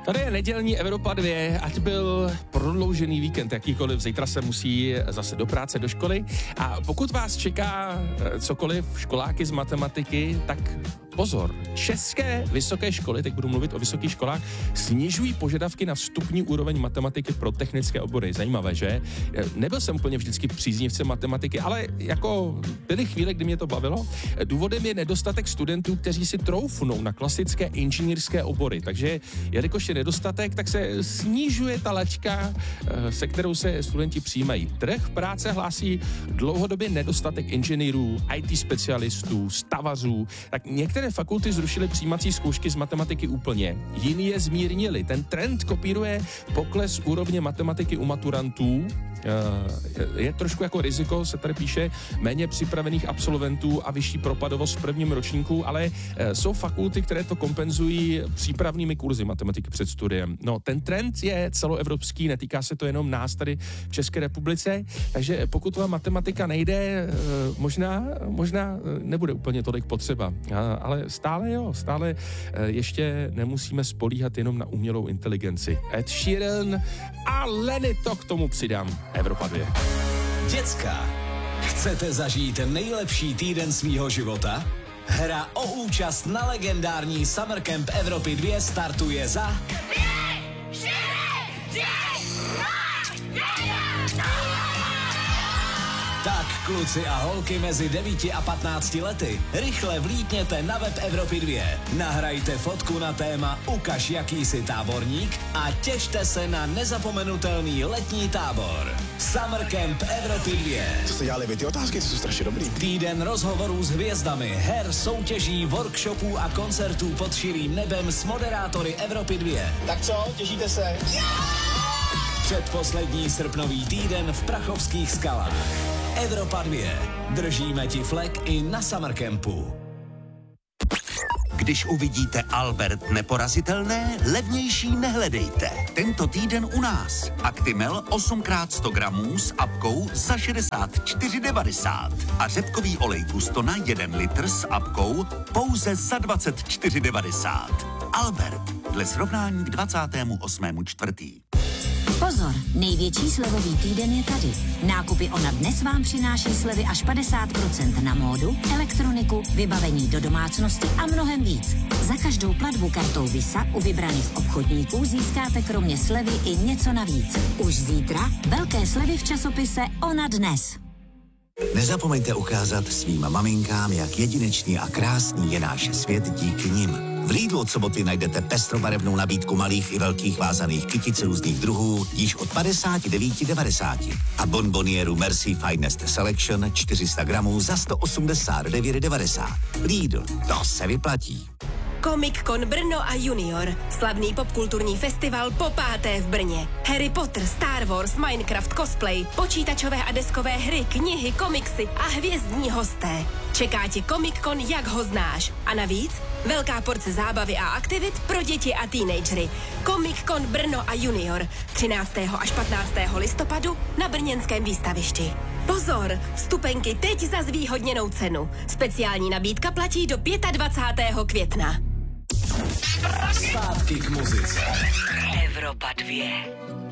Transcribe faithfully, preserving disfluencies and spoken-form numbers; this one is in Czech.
Tady je nedělní Evropa dva, ať byl prodloužený víkend jakýkoliv, zítra se musí zase do práce, do školy a pokud vás čeká cokoliv, školáky z matematiky, tak pozor, české vysoké školy, teď budu mluvit o vysokých školách, snižují požadavky na vstupní úroveň matematiky pro technické obory. Zajímavé, že? Nebyl jsem úplně vždycky příznivcem matematiky, ale jako byly chvíle, kdy mě to bavilo. Důvodem je nedostatek studentů, kteří si troufnou na klasické inženýrské obory, takže jelikož je nedostatek, tak se snižuje ta laťka, se kterou se studenti přijímají. Trh práce hlásí dlouhodobě nedostatek inženýrů, í té specialistů, stavařů, tak některé fakulty zrušily přijímací zkoušky z matematiky úplně, jiný je zmírnili. Ten trend kopíruje pokles úrovně matematiky u maturantů. Je trošku jako riziko, se tady píše, méně připravených absolventů a vyšší propadovost v prvním ročníku, ale jsou fakulty, které to kompenzují přípravnými kurzy matematiky před studiem. No, ten trend je celoevropský, netýká se to jenom nás tady v České republice, takže pokud vám matematika nejde, možná, možná nebude úplně tolik potřeba, ale stále jo, stále ještě nemusíme spolíhat jenom na umělou inteligenci. Ed Sheeran a Lenny to k tomu přidám. Evropa dva. Děcka, chcete zažít nejlepší týden svýho života? Hra o účast na legendární Summer Camp Evropy dva startuje za... Tak, kluci a holky mezi devíti a patnácti lety, rychle vlítněte na web Evropy dva. Nahrajte fotku na téma Ukaž, jaký jsi táborník a těšte se na nezapomenutelný letní tábor. Summer Camp Evropy dva. Co jste dělali vy, ty otázky, ty jsou strašně dobrý. Týden rozhovorů s hvězdami, her, soutěží, workshopů a koncertů pod širým nebem s moderátory Evropy dva. Tak co, těšíte se? Předposlední srpnový týden v Prachovských skalách. Evropa dva. Držíme ti flek i na Summer Campu. Když uvidíte Albert neporazitelné, levnější nehledejte. Tento týden u nás. Actimel osm krát sto gramů s apkou za šedesát čtyři devadesát. A řepkový olej Gusto na jeden litr s apkou pouze za dvacet čtyři devadesát. Albert, dle srovnání k dvacátému osmému čtvrtý. Pozor, největší slevový týden je tady. Nákupy Ona dnes vám přináší slevy až padesát procent na módu, elektroniku, vybavení do domácnosti a mnohem víc. Za každou platbu kartou Visa u vybraných obchodníků získáte kromě slevy i něco navíc. Už zítra velké slevy v časopise Ona dnes. Nezapomeňte ukázat svým maminkám, jak jedinečný a krásný je náš svět díky nim. V Lidlu od soboty najdete pestrobarevnou nabídku malých i velkých vázaných kytic různých druhů již od padesát devět devadesát a bonbonieru Merci Finest Selection čtyři sta gramů za sto osmdesát devět devadesát. Lidl, to se vyplatí. Comic Con Brno a Junior. Slavný popkulturní festival po páté v Brně. Harry Potter, Star Wars, Minecraft, cosplay, počítačové a deskové hry, knihy, komiksy a hvězdní hosté. Čeká tě Comic Con, jak ho znáš. A navíc velká porce zábavy a aktivit pro děti a teenagery. Comic Con Brno a Junior. třináctého až patnáctého listopadu na brněnském výstavišti. Pozor, vstupenky teď za zvýhodněnou cenu. Speciální nabídka platí do dvacátého pátého května. Zpátky k muzice. Evropa dva.